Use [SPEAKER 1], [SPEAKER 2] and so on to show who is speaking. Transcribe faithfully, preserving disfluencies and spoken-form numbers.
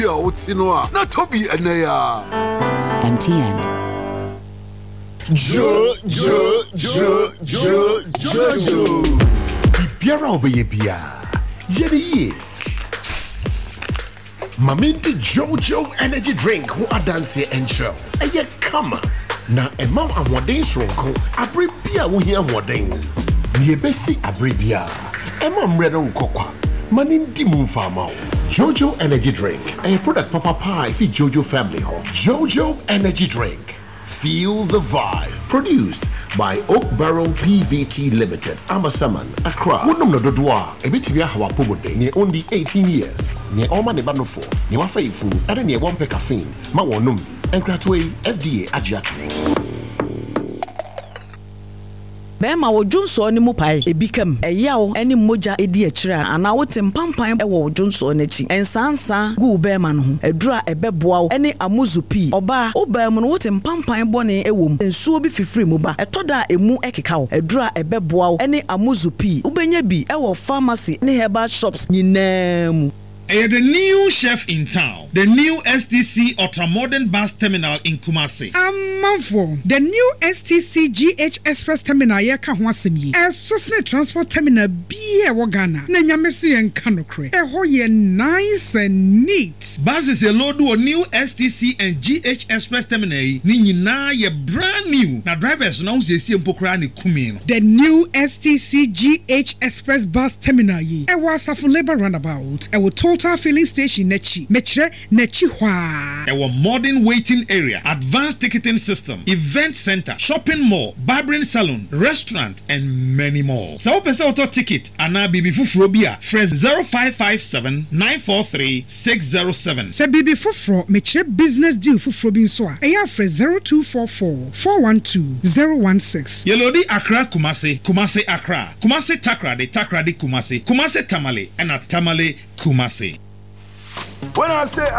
[SPEAKER 1] Yo, Tinoa, not Toby and Naya.
[SPEAKER 2] M T N.
[SPEAKER 1] Jo, Jo, Jo, Jo, Jojo. Biara obeye bia. Yeni ye. Maminti Jojo energy drink who are dancing and show. Eye kama. Na emam amwodin sronko. Abre bia wo hia amwodin. Ye besi abre bia. Emam redo nkokwa. Manindi mumfama. Jojo energy drink. A product papa pie fi Jojo family home. Jojo energy drink. Feel the vibe. Produced by Oak Barrel P V T Limited. Amasaman, Accra. Wonum no dodwa. Ebitibia hawa pomode. Nye only eighteen years. Nye oma ne banofo. Nye wafaifu. Ade nye wampe caffeine. Ma wonum. Enkratwe F D A agiatu.
[SPEAKER 3] Bema wo Junso ni mu pai ebikam eyawo eni moja edi akira ana wo tempampan e wo Junso n'achi ensansa gu bema no ho edura ebeboa eni amuzupi oba wo bema no wo tempampan bone ewom ensuo bi fifiri mu ba etoda emu ekeka wo edura ebeboa eni amuzupi ubenya bi e wo pharmacy ni herbal shops nyinam.
[SPEAKER 4] Uh, the new chef in town, the new S T C Ultramodern Bus Terminal in Kumasi.
[SPEAKER 5] Amanfo, the new S T C G H Express Terminal yeka ho asemi. E Sosne Transport Terminal bi e wo Ghana. Na nyamesi en kanokre. E ho ye nice and neat.
[SPEAKER 4] Buses a load o new S T C and G H Express Terminal ni nyina ye brand new. Na drivers na usie sie mpokra ne kumi no.
[SPEAKER 5] The new S T C G H Express Bus Terminal yi. E wa Safo Labour Roundabout. E wo Total Filling Station nechi. Mechre nechi hwa.
[SPEAKER 4] E wo modern waiting area, advanced ticketing system, event center, shopping mall, barbering salon, restaurant, and many more. So pese auto ticket ana bibi fufuro bia fresh zero five five seven nine four three six zero seven.
[SPEAKER 5] Se bibi fufuro mechre business deal fufuro bin so a. E ya fresh zero two four four four one two zero one six.
[SPEAKER 4] Yelodi Accra Kumasi, Kumasi Accra, Kumasi Takrade, Takrade Kumasi, Kumasi Tamale, and a Tamale Kumasi.
[SPEAKER 1] When I say